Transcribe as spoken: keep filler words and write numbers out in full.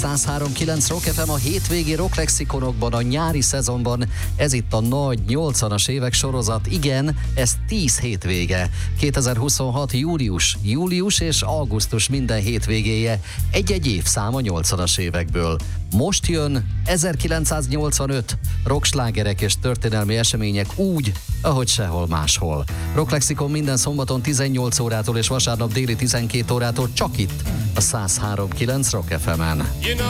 száz három kilenc Rock ef em a hétvégi rock lexikonokban, a nyári szezonban. Ez itt a nagy nyolcvanas évek sorozat. Igen, ez tíz hétvége. kétezer-huszonhat július, július és augusztus minden hétvégéje. Egy-egy évszám a nyolcvanas évekből. Most jön ezerkilencszáznyolcvanöt, rockslágerek és történelmi események úgy, ahogy sehol máshol. Rock Lexikon minden szombaton tizennyolc órától és vasárnap déli tizenkét órától csak itt, a száz három kilenc Rock ef emen.